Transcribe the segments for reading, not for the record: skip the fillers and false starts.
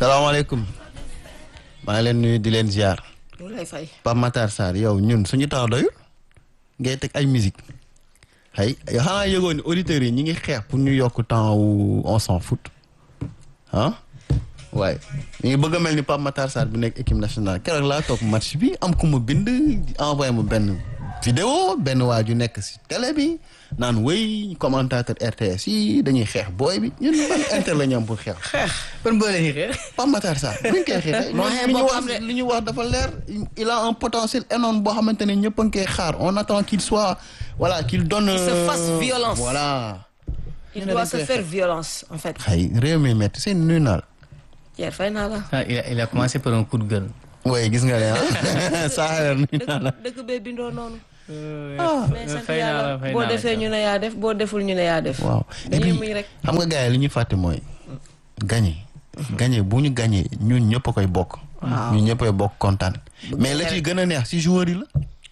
salaamaaleykum. maa ngi leen nuyu di leen ziar. ñu lay fay. Pape Matar Sarr yow ñun suñu temps doyul ngay teg ay musique xëy xanaa yëgoon ni auditeurs yi ñi ngi xeex pour ñu yokk temps wu on s'en fout ah waaye ñu ngi bëgg a mel ni Pape Matar Sarr bi nekk équipe nationale keroog laa toog match bi am ku ma bind envoyé ma benn vidéo benn waa ju nekk si télé bi naan wéy commentateur RTS yi dañuy xeex booy bi ñun ban intérêt la ñu am pour xeex. ban booy la ñuy xeex. Pape Matar Sarr buñ koy xeexee. li ñu wax dafa leer il a un potentiel énorme boo xamante ne ñëpp a ngi koy xaar on attend qu'il soit voilà qu'il donne. Il se fasse violence. Voilà. Il doit se faire violence en fait. xëy réew mi métti seen nuyu naa la. Pierre fay naa la. ah il a commencé par un coup de gueule. oui gis nga ne ah saa nuyu naa la. dëkk bee bindoo noonu. mais sant fay naa la yàlla boo defee ñu ne yaa def boo deful ñu ne yaa def. waaw et dañuy puis muy rek. xam nga gars yi li ñuy fàtte mooy. gagné. gagné bu ñu gagné ñun ñëpp a koy bokk. waaw ñun ñëpp a koy bokk kontaan. mais la ciy gën a neex si joueurs yi la.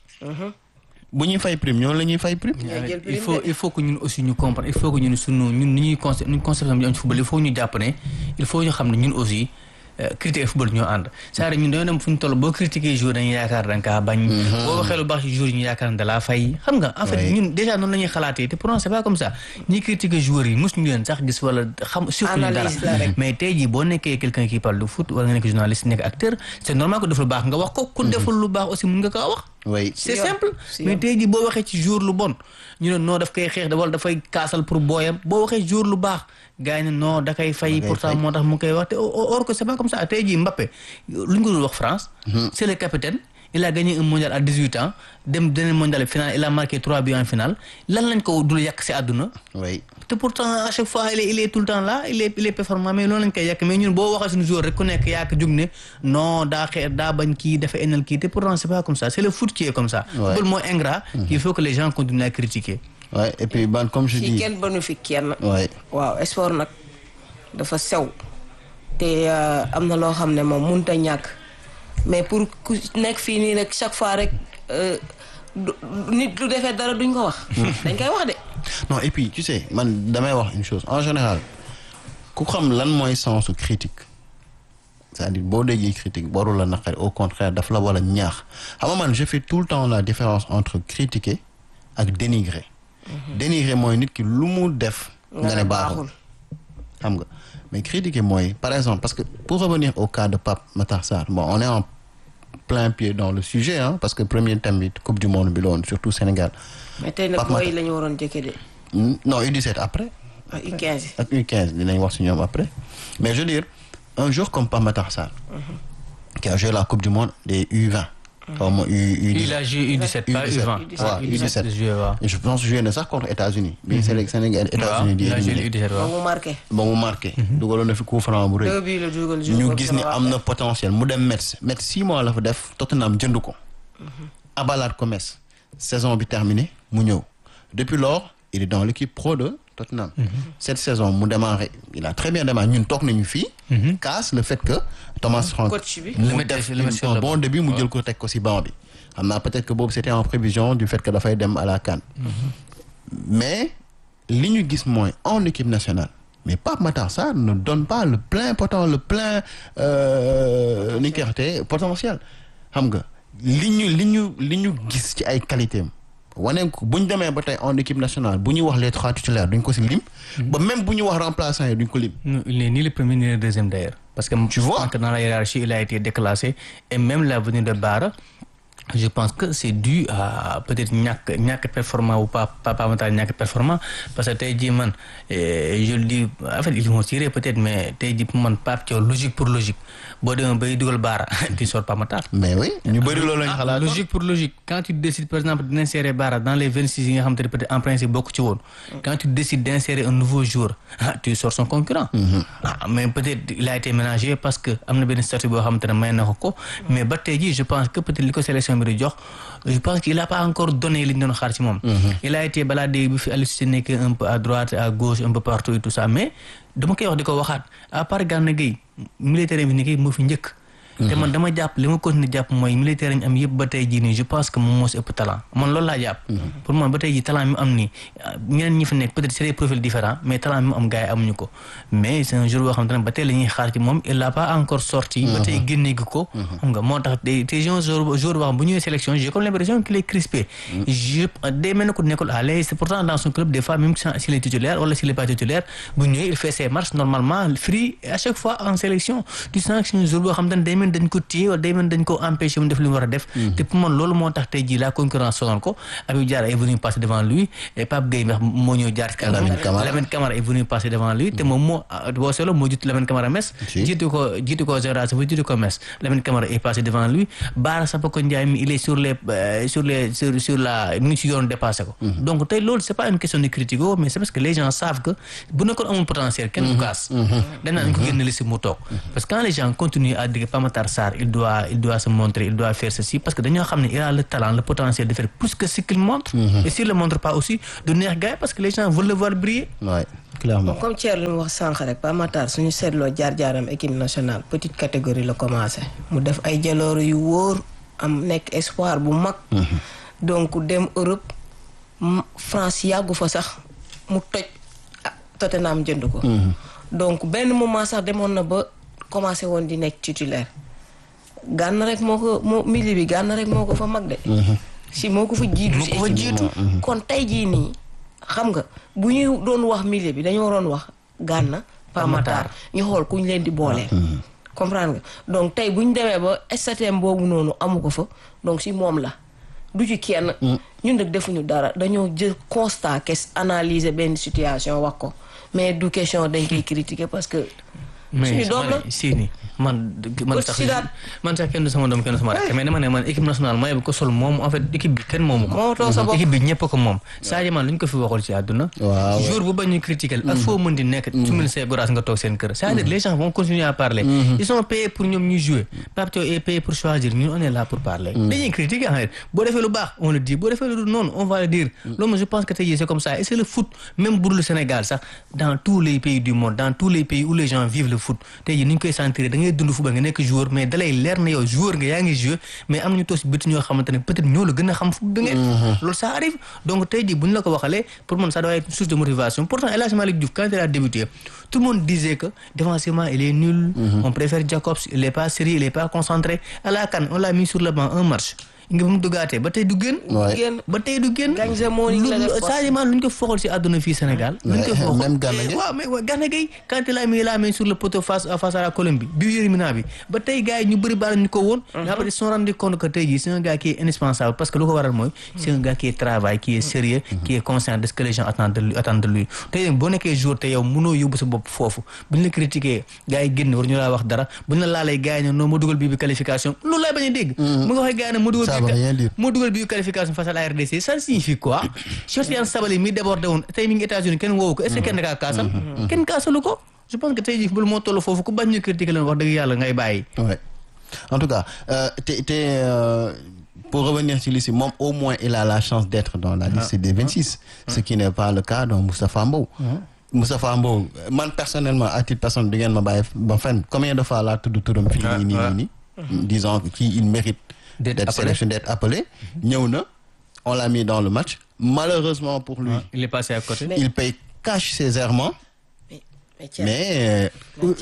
bu ñuy fay prime ñoom la ñuy fay prime. il faut que ñun aussi ñu comprendre il faut que ñun ñun ni ñuy conception bi am ci football il faut ñu jàpp ne il faut ñu xam ne ñun aussi critiquer football ñoo ànd c'est-à-dire ñun dañoo dem fu ñu toll boo critiquer joueur dañuy yaakaar da nga kaa bañ. boo waxee lu baax ci joueur yi ñu yaakaar ne da laa fay xam nga en fait ñun déjà noonu la ñuy xalaatee te pourtant c'est pas comme ça ñi critiquer joueurs yi mosuñu leen sax gis wala xam surtout ñu dara mais tey jii boo nekkee quelqu'un qui parle de foot wala nga nekk journaliste nekk acteur c'est normal que def lu baax nga wax ko ku deful lu baax aussi mun nga kaa wax. oui c'est simple mais tey jii boo waxee ci jour lu bon ñu ne non daf koy xeex wala dafay kaasal pour booyam boo waxee jour lu baax gars yi ne non da koy fay pourtant moo tax mu koy wax te or que c'est pas comme ça tey jii Mbappé lu ñu ko dul wax France c'est le capitaine il a gagné un mondial à 18 ans dem dernier mondial final il a marqué 3 buts en finale lan lañ ko dul yàq si àdduna oui te pourtant à chaque fois il est tout le temps là il est performant mais loolu lañ koy yàq mais ñun boo waxee suñu joueur rek ku nekk yaa ko jug ne non daa xeex daa bañ kii dafa enal kii te pourtant c'est pas comme ça c'est le foot qui est comme ça football mooy ingrat il faut que les gens continuent à critiquer et puis comme je dis fii kenn banu fi kenn. waaw sport nag dafa sew te am na loo xam ne moom mënut a ñàkk mais pour ku nekk fii nii rek chaque fois rek nit lu defee dara duñ ko wax. dañ koy wax de. non et puis tu sais man damay wax une chose en général ku xam lan mooy sensu critique c'est-à-dire boo déggee critique warul la naqari au contraire daf la wala ñaax xam nga man je fais tout le temps la différence entre critiquer ak dénigrer. dénigrer mooy nit ki lu mu def. nga ne baaxul xam nga mais critiquer mooy par exemple parce que pour revenir au cas de Pape Matar Sarr bon on est en plein pied dans le sujet parce que premier thème bi coupe du monde bi la woon surtout Sénégal. mais tey nag booy la ñu waroon jëkkee de. non U17 après. ak U15. ak U15 dinañ wax si ñoom après mais je veux dire un jour comme Pape Matar Sarr. qui a joué la coupe du monde des U20. xaw ma U17 il a joué U17 pas U20. waaw U17 je pense joué na sax contre États-Unis bi Sénégal États-Unis di ba mu marqué. dugaloon na fi coup franc bu rëy. ñu gis ni am na potentiel mu dem Metz 6 mois la fa def Tottenham jënd ko. abalaat ko Metz saison bi terminée mu ñëw depuis lors il est dans l'équipe pro de Tottenham. Cette saison mu démarré il a très bien démarré ñun toog nañu fii. casse le fait que Thomas Frank mu def un bon début mu jël ko teg ko ci banc bi. xam naa peut-être que boobu c'était en prévision du fait que dafay dem à la CAN. mais li ñu gis mooy en équipe nationale mais Pape Matar Sarr ne donne pas le plein ni ñu koy waxee potentiel xam nga li ñu gis ci ay qualités am wane ko bu ñu demee ba tey en équipe nationale bu ñuy wax les 3 titulaires duñ ko ci lim. ba même bu ñu wax remplaçant yi duñ ko lim. non il n'est ni le premier ni le deuxième d'ailleurs. parce que tu vois dans la hiérarchie il a été déclassé et même la venue de Bara je pense que c'est dû à peut-être ñàkk performant ou pas Matar ñàkk performant parce que tey jii man je le dis en fait ils vont tirer peut-être mais tey jii man Pape Thiaw logique pour logique boo demee bay dugal Bara tu sors Pape Matar. mais oui ñu bëri loolu lañ xalaat. logique pour logique quand tu décides par exemple d'insérer Bara dans les 26 yi nga xam te ne peut-être en principe bokk ci woon. quand tu décides d'insérer un nouveau joueur tu sors son concurrent. mais peut-être il a été ménagé parce que am na benn statut boo xam te ne may na ko mais ba tey jii je pense que peut-être li ko sélection bi di jox je pense qu'il a pas encore donné li ñu doon xaar ci moom. il a été baladé bi fi Aliou Cissé nekk un peu à droite à gauche un peu partout et tout ça mais dama koy wax di ko waxaat à part Gana Gueye militaire bi ni moo fi njëkk te man dama jàpp li ma continuer jàpp mooy militaire ñu am yëpp ba tey jii nii je pense que moom moo si ëpp talent man loolu laa jàpp. pour man ba tey jii talent mi am nii ñeneen ñi fi nekk peut-être c'est des profils différents mais talent mi mu am gars yi amuñu ko mais c'est un jour boo xam te ne ba tey la ñuy xaar ci moom il n'a pas encore sorti. ba tey génne gi ko. xam nga moo tax te jour boo xam bu ñëwee sélection j'ai comme l'impression qu'il est crispé. day mel ne ko nekkul à l'aise pourtant dans son club des fois même s'il est titulaire wala s'il est pas titulaire bu ñëwee il fait ses matchs normalement free à chaque fois en sélection tu sens que c'est un jour boo xam te ne day mel dañ ko téye wala day mel dañ ko empêché mu def li mu war a def. te pour man loolu moo tax tey jii la concurrence sonal ko Habib Diarra est venu passer devant lui et Pape Gueye moo ñëw jaar ci Lamine Camara est venu passer devant lui te moom moo boo seetloo moo jiitu Lamine Camara Metz jiitu ko Génération Foot jiitu ko Metz Lamine Camara est passé devant lui Bara Sapoko Ndiaye mi il est sur la mi ngi ci yoon dépassé ko donc tey loolu c'est pas une question de critique mais c'est parce que les gens savent que bu nekkoon amul potentiel kenn du kaas dañ naan ko génn liste mu toog parce que quand les gens continuent à dire Pape Matar Sarr il doit se montrer il doit faire ceci parce que dañoo xam ne il a le talent le potentiel de faire plus que ce qu'il montre et s'il le montre pas aussi du neex gars parce que les gens veulent le voir briller. Ouais, clairement. comme Thierno li mu wax sànq rek Pape Matar suñu seetloo jaar-jaaram équipe nationale petite catégorie la commencé mu def ay jaloor yu wóor am nekk espoir bu mag donc dem Europe France yàggu fa sax mu toj Tottenham jënd ko donc benn moment sax demoon na ba commencé woon di nekk titulaire Gana rek moo milieu bi Gana rek moo ko fa mag de si moo ko fa jiitu kon tey jii nii xam nga bu ñuy doon wax milieu bi dañoo waroon wax Gana Pape Matar ñu xool ku ñu leen di booleel comprendre nga donc tey bu ñu demee ba STM boobu noonu amu ko fa donc si moom la du ci kenn ñun nag defuñu dara dañoo jël constat kes analyser benn situation wax ko mais du question dañ koy critiquer parce que suñu doom la si man sax kenn du sama doom kenn du sama rakk mais dama ne man équipe nationale mooy bu ko sol moom en fait équipe bi kenn moomu ko équipe bi ñëpp ko moom Sadio Mané lu ñu ko fi waxul ci àdduna jour bu bañ ñu critiquer ak foo mën di nekk su mel say goraas nga toog seen kër c'est-à-dire les gens vont continuer à parler ils sont payés pour ñoom ñuy jouer Pape Thiaw est payé pour choisir ñun on est là pour parler dañuy critiquer en fait boo defee lu baax on le dit boo defee lu noonu on va le dire loolu je pense que tey jii c'est comme ça et c'est le foot même bu dul Sénégal sax dans tous les pays du monde dans tous les pays où les gens vivent le foot tey jii ni ñu koy sentir da ngay dund football nga nekk joueur mais dalay leer na yow joueur nga yaa ngi jouer mais am nañu toos biti ñoo xamante ne peut-être ñoo la gën a xam football bi ngeen loolu ça arrive donc tey jii bu ñu la ko waxalee pour man ça doit être une source de motivation pourtant El Hadji Malick Diouf quand il a débuté tout le monde disait que défensivement il est nul on préfère Jacobs il est pas sérieux il est pas concentré à la CAN on l'a mis sur le banc un match nga mu dugaatee ba tey du génn ba tey du génn Sadio Mané lu ñu ko foxal ci àdduna fii Sénégal lu ñu ko foxal même Gana Gueye quand il a mis la main sur le poteau face à la Colombie bi yërmina bi ba tey gars yi ñu bëri baal ñu ko woon après ils se sont rendu compte que tey jii c'est un gars qui est indispensable parce que lu ko waral mooy c'est un gars qui travaille qui est sérieux qui est conscient de ce que les gens attendent de lui tey boo nekkee jour te yow mënoo yóbbu sa bopp foofu bu ñu la critiquer gars yi génn war ñu laa wax dara bu ñu la laalee gars yi ne non ma dugal bii bi qualification loolu laay bañ a dégg mu nga waxee gars yi ne ma dugal moo dugal bi qualification face à la RDC ça signifie quoi Sofiane Sabaly mi débordé woon tey mi ngi États-Unis kenn woowu ko est-ce que kenn kaa kaasal kenn kaasalu ko je pense que tey jii football moo toll foofu ku bañ ñu critiquer leen wax dëgg yàlla ngay bàyyi en tout cas pour revenir sur liste moom au moins il a la chance d'être dans la liste des 26 ce qui n'est pas le cas de Moustapha Mbow man personnellement à titre personnel du ngeen ma bàyyi ba fenn combien de fois laa tudd turam fii nii disons qu'il mérite d'être sélectionné, d'être appelé. On l'a mis dans le match. Malheureusement pour lui, il est passé à côté. Il paye cash ses errements. Mais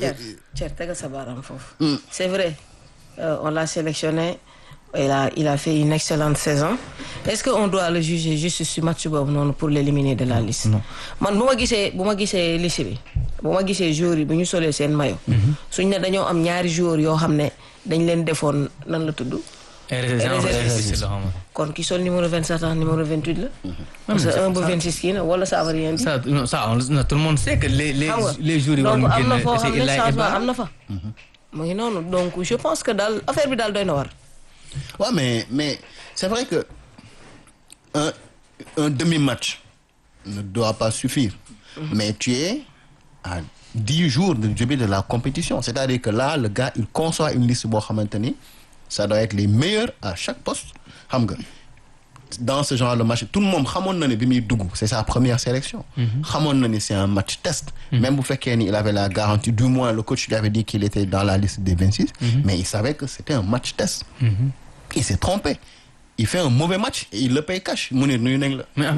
c'est vrai. On l'a sélectionné. Il a fait une excellente saison. Est-ce qu'on doit le juger juste sur match non pour l'éliminer de la liste? Non. Man bu ma gisee liste bi bu ma gisee joueurs yi bu ñu solee seen maillot. suñ ne dañoo am ñaari joueurs yoo xam ne dañ leen defoon nan la tudd. kon ki sol numéro 27 ak numéro 28 la. parce que 1 ba 26 kii na wala ça veut rien dire. ça tout le monde sait que les jours yi donc am na foo xam ne changement am na fa. mu ngi noonu donc je pense que daal affaire bi daal doy na war. Ouais, mais c'est vrai que un demi-match ne doit pas suffire. Mais tu es à 10 jours du début de la compétition. C'est-à-dire que là, le gars, il conçoit une liste boo xamante ni ça doit être les meilleurs à chaque poste. Xam nga dans ce genre de match tout le monde xamoon na ne bi muy dugg c'est sa première sélection. xamoon na ni c'est un match test. Même bu fekkee ni il avait la garantie du moins le coach lui avait dit qu'il était dans la liste des 26. Mais il savait que c'était un match test. Il s'est trompé. Il fait un mauvais match et il le paye cash. Mounir nuyu nañ la. mais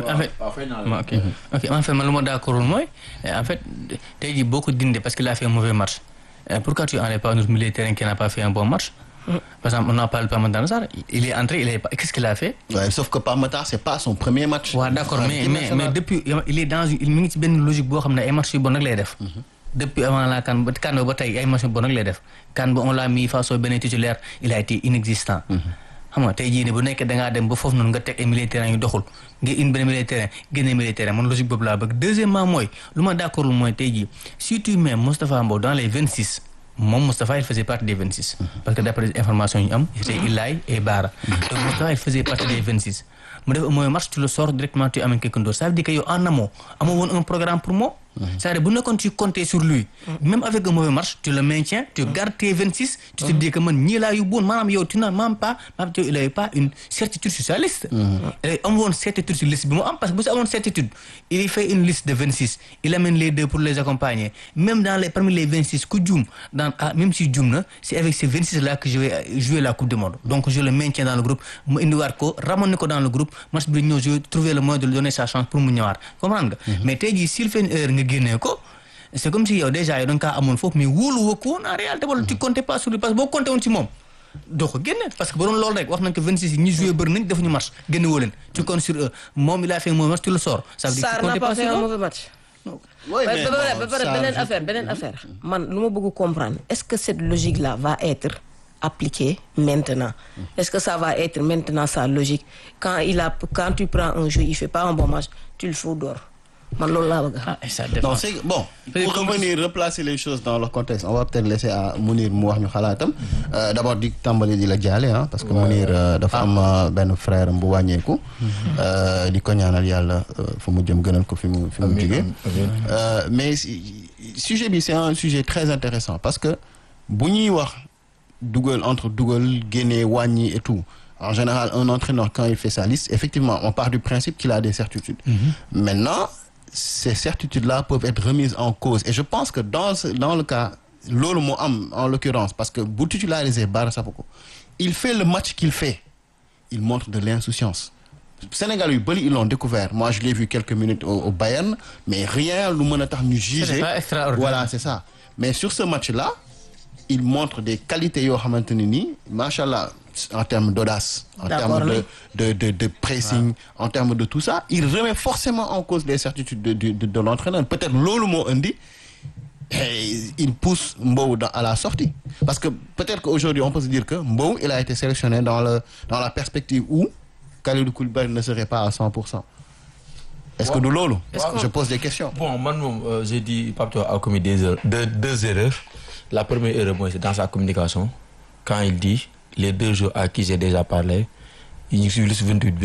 en fait man lu ma d'accordul mooy en fait tey jii boo ko dindee parce qu'il a fait un mauvais match pourquoi tu enlèves pas un autre milieu de terrain qui n'a pas fait un bon match. Par exemple on a parlé de Pape Matar Sarr il est entré qu'est-ce qu'il a fait. Ouais, sauf que Pape Matar c'est pas son premier match. waaw d'accord mais depuis il est dans une mi ngi ci benn logique boo xam ne ay match yu bon rek lay def. Depuis avant la CAN ba tey ay match yu bon rek lay def CAN ba on l'a mis face au Bénin titulaire il a été inexistant. xam nga tey jii nii bu nekkee da ngaa dem ba foofu noonu nga teg ay milieu terrain yu doxul nga indi benn milieu terrain génne milieu terrain man logique boobu laa bëgg. Deuxièmement mooy lu ma d'accord mooy tey jii si tu mets Moustapha Mbow dans les 26 moom Moustapha il faisait partie des 26. Parce que d'après les informations yu ñu am c'était Ilaay et Bara. Donc Moustapha il faisait partie des 26 mu def un mauvais match tu le sors directement tu amènes quelqu'un d'autre ça veut dire que yow en amont amoo woon un programme pour moi. C'est-à-dire bu nekkoon tu comptais sur lui. Même avec un mauvais match tu le maintiens tu gardes tes 26. Tu te dis que man ñii laa yóbbuwoon maanaam yow tu n'as même pas il avait pas une certitude sur sa liste. il am woon certitude sur liste bi mu am parce que bu si amoon certitude il fait une liste de 26 il amène les deux pour les accompagner même parmi les 26 ku juum même si juum na c'est avec ces 26 là que je vais jouer la coupe du monde donc je le maintiens dans le groupe mu indiwaat ko ramener ko dans le groupe match bi ñëw je vais trouver le moyen de lui donner sa chance pour mu ñëwaat comprendre nga. Mais tey jii s'il fait une erreur génne ko c'est comme si yow déjà yow da nga kaa amoon foofu mais wóolu woo ko woon en réalité wala tu comptais pas sur lui parce que boo compté woon ci moom doo ko génne parce que ba doon loolu rek wax nañ ko 26 yi ñi joué bëri nañ defuñu match génne woo leen tu comptes sur eux moom il a fait un mauvais match tu le sors. ça veut dire que tu comptais pas sur eux. Sarr n'a pas fait un mauvais match. ba pare beneen affaire man lu ma bëgg comprendre est-ce que cette logique là va être appliquée maintenant est-ce que ça va être maintenant sa logique quand tu prends un jeu il fait pas un bon match tu le fous dehors. Man loolu laa bëgg. Non c'est bon pour revenir replacer les choses dans leur contexte on va peut-être laisser à Mounir mu wax ñu xalaatam d'abord di tàmbali di la jaale parce que Mounir dafa am benn frère bu wàññeeku di ko ñaanal yàlla fu mu jëm gënal ko fi mu jógee mais sujet bi c'est un sujet très intéressant parce que bu ñuy wax dugal génne wàññi et tout en général un entraîneur quand il fait sa liste effectivement on part du principe qu'il a des certitudes. Maintenant ces certitudes-là peuvent être remises en cause et je pense que dans le cas loolu moo am en l'occurrence parce que bu titulariser Bara Sapoko il fait le match qu'il fait il montre de l'insouciance. Sénégal yu bëri ils l'ont découvert moi je l'ai vu quelques minutes au Bayern mais rien lu mën a tax ñu juger. C'est pas extraordinaire. Voilà c'est ça mais sur ce match-là il montre des qualités yoo xamante ne nii machallah en termes d'audace en termes de pressing en termes de tout ça il remet forcément en cause les certitudes de l'entraîneur peut-être loolu moo indi il pousse Mbow à la sortie parce que peut-être qu'aujourd'hui on peut se dire que Mbow il a été sélectionné dans la perspective où Kalidou Koulibaly ne serait pas à 100%. Est-ce que du loolu je pose des questions. Bon man moom j'ai dit Pape Thiaw a commis deux erreurs. La première erreur mooy c'est dans sa communication quand il dit les deux joueurs à qui j'ai déjà parlé yi ñu suivi liste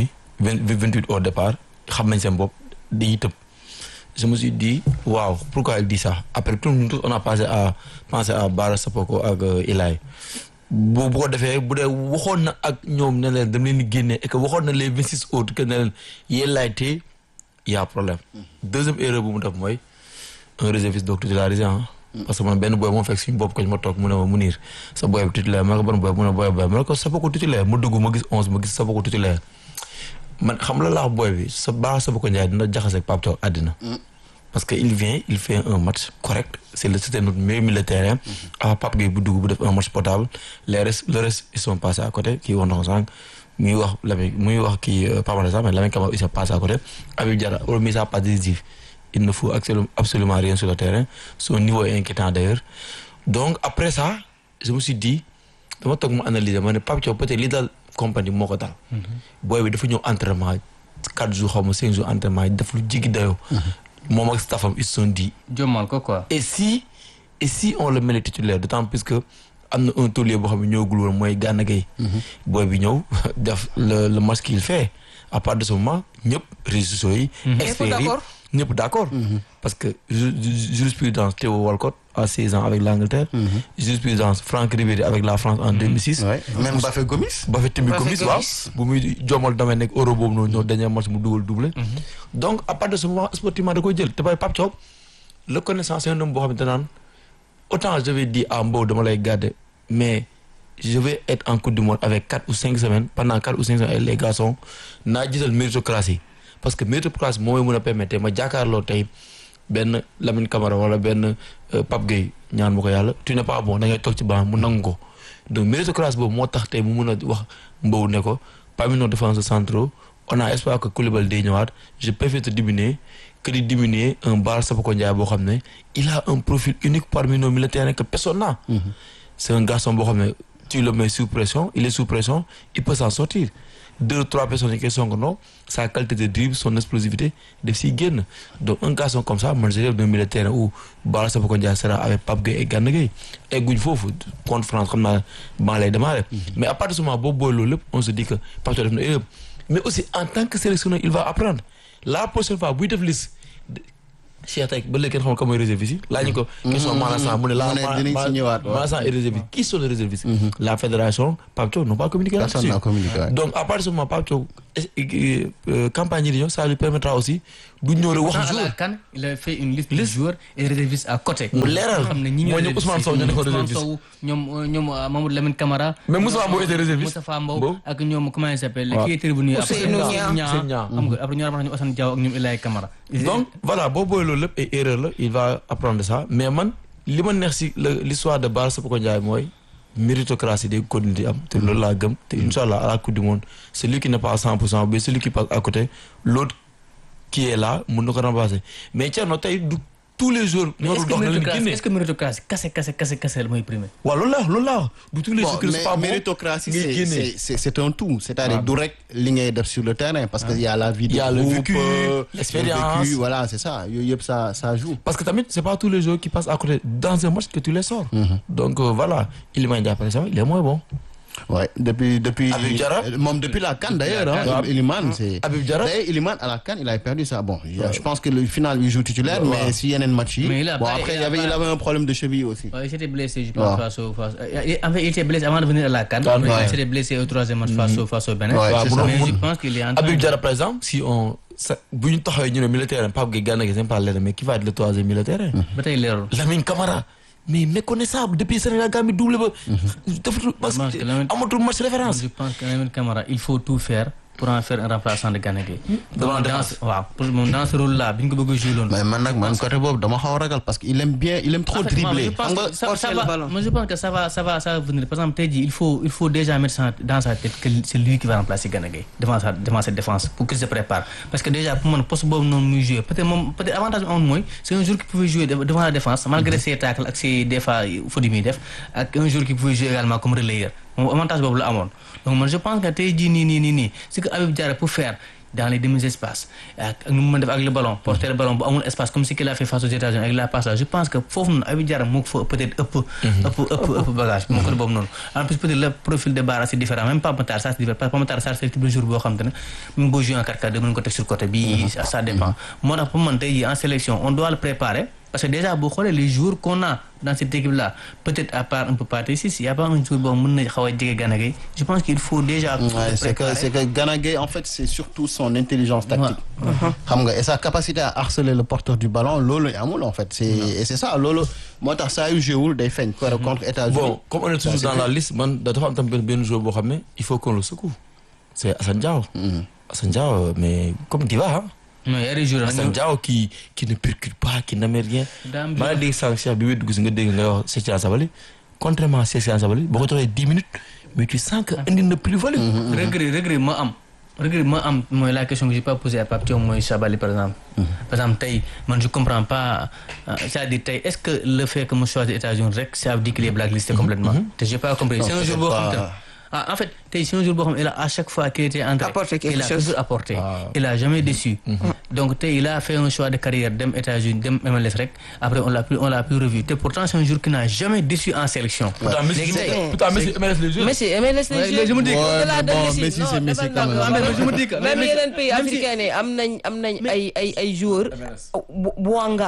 28 au départ xam nañ seen bopp dañuy tëb je me suis dit waaw pourquoi il dit ça après tout on a pensé à Bara Sapoko ak Ilaay bu ko defee bu dee waxoon na ak ñoom ne leen dem leen di génne et que waxoon na les 26 autres que ne leen yéen laay téye y a problème. Deuxième erreur bu mu def mooy un réserviste donc titularisé parce que man benn booy moo fekk suñu bopp ko ma toog mu ne ma Mounir sa booy bi titulaire ma ne ko ban booy mu ne booy ma ne ko Sapoko titulaire mu dugg ma gis 11 ma gis Sapoko titulaire man xam la laax booy bi sa baax Sapoko Ndiaye dina jaxase ak Pape Thiaw àddina parce que il vient il fait un match correct c'était notre meilleur milieu de terrain Pape Gueye bu dugg bu def un match potable le reste ils sont passés à côté kii wax na ko sànq muy wax kii Pape Matar Sarr mais Lamine Camara ils sont passés à côté Habib Diarra hormis sa passe décisive il ne faut absolument rien sur le terrain son niveau est inquiétant d'ailleurs donc après ça je me suis dit dama toog mu analyser ma ne Pape Thiaw peut-être li dal compagnie moo ko dal booy bi dafa ñëw entraînement 4 jours xaw ma 5 jours entraînement yi daf lu jigi dayoo moom ak staffam ils se sont dit jommal ko quoi et si on le met le titulaire d'autant plus que am na un taulier boo xam ne ñëwagul woon mooy Gana Gueye booy bi ñëw def le match qu'il fait à partir de ce moment ñëpp réseaux sociaux yi experts yi ñëpp d'accord parce que jurisprudence Théo Walcott à 16 ans avec l'Angleterre. Jurisprudence Franck Ribéry avec la France en 2006. Ouais. Même Bafé Gomis. Bafé Gomis waaw bu muy jomal domaine nekk euro boobu noonu ñoo dernier match mu dugal doublé. Donc à partir de ce moment sportivement da koy jël te bay Pape Thiaw le connaissance c'est un homme boo xamante naan autant je vais dire à Mbow dama lay garder mais je vais être en Coupe du Monde avec 4 ou 5 semaines pendant 4 ou 5 semaines les garçons naa gisal méritocratie parce que méritocratie moo may mën a permettre ma jàkkaarloo tey benn Lamine Camara wala benn Pape Gueye ñaan ma ko yàlla tu n'es pas bon da ngay toog ci banc mu nangu ko donc méritocratie boobu moo tax tey mu mën a wax Mbow ne ko parmi nos défenseurs centraux on a espoir que Koulibaly day ñëwaat je préfère te diminuer que de diminuer un Bara Sapoko Ndiaye boo xam ne il a un profil unique parmi nos militaires que personne n'a. C'est un garçon boo xam ne tu le mets sous pression il est sous pression il peut s'en sortir 2 ou 3 personnes yi question que non sa qualité de dribble son explosivité daf siy génn donc un garçon comme ça man je rêve d'un militaire où Bara Sapoko Ndiaye sera avec Pape Gueye et Gana Gueye egguñ foofu contre France xam naa ban lay démarrer mais à partir de ce moment boo booy loolu lépp on se dit que Pape Thiaw def na erreur mais aussi en tant que sélectionneur il va apprendre la prochaine fois buy def liste Cheikh tey ba léegi kenn xamul ko mooy réserviste yi laaj ñu ko question Malasan mu ne la Malasan et réserviste qui sont les réservistes la fédération Pape Thiaw n'ont pas communiqué là-dessus donc à partir de ce moment Pape Thiaw campagne yi di ñëw ça lui permettra aussi du ñëw rek wax joueur kan il a fait une liste de joueurs et réservistes à côté mu leeral xam ne ñi mooy ñoom Ousmane Sow ñoo nekkoon réserviste ñoom Mamadou Lamine Camara mais Moussa Mbow était réserviste Moustapha Mbow ak ñoom comment il s'appelle qui était revenu après xam nga après ñoo ramax ñu Assane Diaw ak ñoom Ilaye Camara donc voilà boo booy loolu lépp ay erreur la il va apprendre ça mais man li ma neex si l'histoire de Bara Sapoko Ndiaye mooy méritocratie day continuer di am te loolu laa gëm te inchallah à la Coupe du Monde celui qui n'est pas à 100% mais celui qui passe à côté l'autre qui est là mën na ko remplacer mais Thierno tey du tous les jours ñoo dox na leen génne est-ce que méritocratie kase la mooy primé waaw loolu la du tous les jours mais méritocratie c'est un tout c'est-à-dire du rek li ngay def sur le terrain parce que il y a la vie de groupe, le vécu l'expérience voilà c'est ça yooyu yëpp ça joue parce que tamit c'est pas tous les jours qui passent à côté dans un match que tu les sors donc voilà Iliman Ndiaye par exemple il est moins bon. Ouais, depuis Habib Diarra même depuis la CAN d'ailleurs hein, Iliman c'est Habib Diarra d'ailleurs Iliman à la CAN il a perdu ça bon je pense que le final il joue titulaire mais si yeneen match yi bon après il avait un problème de cheville aussi. Il s'était blessé je pense face en fait il était blessé avant de venir à la CAN il s'était blessé au 3e match face au Bénin mais je pense qu'il est en train Habib Diarra par exemple si on bu ñu taxawee ñu ne militaire Pape Gueye Gana Gueye c'est pas l'air mais qui va être le 3e militaire ba tey leerul Lamine Camara mais méconnaissable depuis Sénégal Gambie double ba dafa amatul match référence. Je pense que Lamine Camara il faut tout faire pour en faire un remplaçant de Gana Gueye. Dans ce rôle là bi ñu ko bëgg a jouer loolu. mais man côté boobu dama xaw a ragal parce que il aime trop dribbler. Moi je pense que ça va venir par exemple tey jii il faut déjà mettre ça dans sa tête que c'est lui qui va remplacer Gana Gueye devant cette défense pour qu'il se prépare parce que déjà pour man poste boobu noonu muy jouer peut-être avantage bi amoon mooy c'est un joueur qui pouvait jouer devant la défense malgré ses tacles ak ses des fois fautes yi muy def ak un joueur qui pouvait jouer également comme relayeur moom avantage boobu la amoon donc man je pense que tey jii nii c'est que Habib Diarra pour faire dans les demi-espaces ak nu mu mën def ak le ballon porter le ballon bu amul espace comme ce qu'il a fait face aux États-Unis avec la passe là je pense que foofu noonu Habib Diarra moo ko fa peut-être ëpp bagage moo ko boobu noonu en plus peut-être le profil de Bara c'est différent même Pape Matar Sarr c'est différent parce que Pape Matar Sarr c'est le type de jour boo xam te ne même boo jouer en 4-4-2 mën ko teg sur côté bi ça dépend moo tax pour man tey jii en sélection on doit le préparer parce que déjà boo xoolee les joueurs qu'on a dans cette équipe là peut-être à part un peu Pathé Ciss il y a pas un joueur boo mën na xaw a jege Gana Gueye je pense qu'il faut déjà c'est que Gana Gueye en fait c'est surtout son intelligence tactique xam nga et sa capacité à harceler le porteur du ballon loolu amul en fait et c'est ça loolu moo tax saa yu joué day feeñ contre États-Unis bon comme on est toujours dans la liste man dafa am tam benn joueur boo xam ne il faut qu'on le secoue c'est Assane Diao mais comme Diva non y a des joueurs Assane Diao qui ne percute pas qui n'aime rien. maa ngi dégg sànq Cheikh bi wéy dugg si nga dégg nga wax Cheikh Sabali contrairement à Cheikh Sabali boo ko joxee 10 minutes mais tu sens que indi na plus-value. regret ma am mooy la question que j'ai pas posée à Pape Thiaw mooy Sabali par exemple. par exemple tey man je comprends pas c'est-à-dire tey est-ce que le fait que mu choisir États-Unis rek ça veut dire qu'il est blacklisté complètement te j'ai pas compris c'est un jour boo xam te en fait tey c'est un jour boo xam il a à chaque fois qu'il était entré il a toujours apporté il a jamais déçu donc tey il a fait un choix de carrière dem États-Unis dem MLS rek après on l'a plus revu te pourtant c'est un jour qui n'a jamais déçu en sélection pourtant Messi MLS les joueurs je me dis Messi c'est Messi quand même je me dis que même yeneen pays africains ne am nañ ay joueurs Bouanga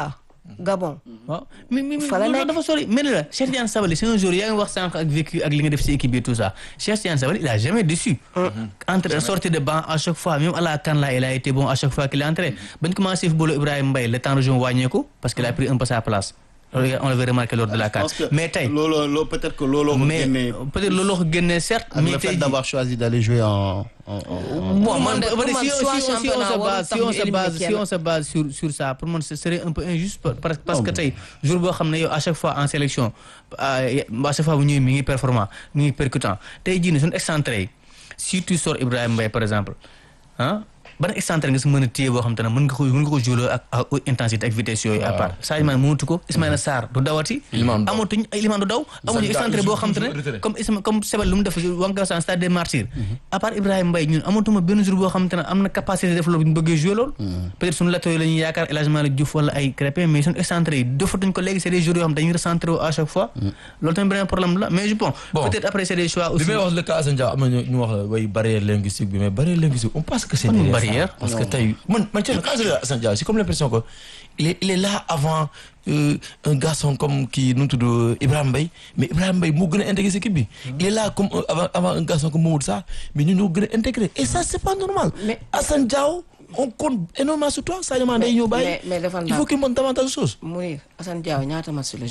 Gabon. waaw mais Fa la nekk. dafa sori mais la Cheikh Tidiane Sabaly c'est un jour yaa ngi wax sànq ak vécu ak li nga def ci équipe bi tout ça Cheikh Tidiane Sabaly il a jamais déçu. Entre sortie de banc à chaque fois même à la CAN là il a été bon à chaque fois qu'il est entré bañ commencé football Ibrahima Mbaye le temps de jeu wàññeeku parce qu'il a pris un peu sa place. On l'avait remarqué lors de la CAN mais tey loolu peut-être que looloo ko mais génnee peut-être looloo ko génnee certes ak mais le fait tey d'avoir choisi d'aller jouer en bon man pour man choix championnat warul tax ñu éliminer si on se base sur ça pour man ce serait un peu injuste parce que tey jour boo xam ne yow à chaque fois en sélection à chaque fois bu ñëwee mi ngi performant mi ngi percutant tey jii nii suñu excentré yi si tu sors Ibrahima Mbaye par exemple ah ban excentré nga si mën a téye boo xam te ne mën nga ko jouer ak haute intensité ak vitesse yooyu à part Sadio Mané mënatu ko Ismaïla Sarr du dawati amatuñ Iliman du daw amuñu excentré boo xam te ne comme Sebal lu mu def Wangassane Stade des Martyrs à part Ibrahima Mbaye ñun amatuma benn jour boo xam te ne am na capacité def loolu bu ñu bëggee jouer loolu peut-être suñu latoo yi la ñuy yaakaar El Hadji Malick Diouf wala ay Crépin mais suñu excentré yi defatuñ ko léegi c'est des joueurs yoo xam dañuy recentré à chaque fois loolu tamit beneen problème la mais je pense peut-être après c'est des choix aussi bi may wax le cas Assane Diao am na ñu wax la way barrière linguistique bi mais barrière linguistique on pense que c'est derrière barrière ça. Parce que tey man quand je regarde Assane Diao j'ai comme l'impression que il est là avant un garçon comme kii nu mu tudd Ibrahima Mbaye mais Ibrahima Mbaye moo gën a intégré équipe bi il est là comme avant un garçon comme Mamadou Sarr mais ñun ñoo gën a intégré et ça c'est pas normal Assane Diao on compte énormément sur toi Sadio Mané day ñëw bàyyi mais defal il faut qu'il montre davantage de choses Mounir Assane Diao ñaata match la